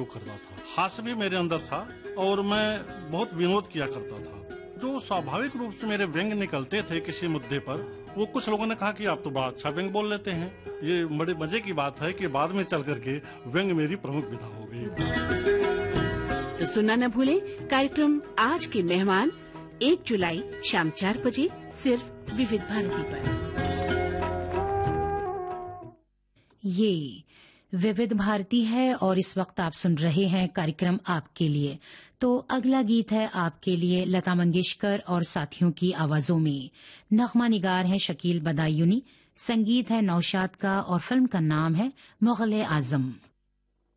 प्रयोग करता था। हास्य भी मेरे अंदर था और मैं बहुत विनोद किया करता था। जो स्वाभाविक रूप से मेरे व्यंग निकलते थे किसी मुद्दे पर, वो कुछ लोगों ने कहा कि आप तो बड़ा अच्छा व्यंग बोल लेते हैं। ये बड़े मजे की बात है कि बाद में चल करके व्यंग मेरी प्रमुख विधा हो गई। तो सुनना न भूलें कार्यक्रम आज के मेहमान 1 जुलाई शाम 4 बजे सिर्फ विविध भारती पर। ये विविध भारती है और इस वक्त आप सुन रहे हैं कार्यक्रम आपके लिए। तो अगला गीत है आपके लिए लता मंगेशकर और साथियों की आवाजों में। नगमा निगार हैं शकील बदायूनी, संगीत है नौशाद का और फिल्म का नाम है मुग़ल-ए-आज़म।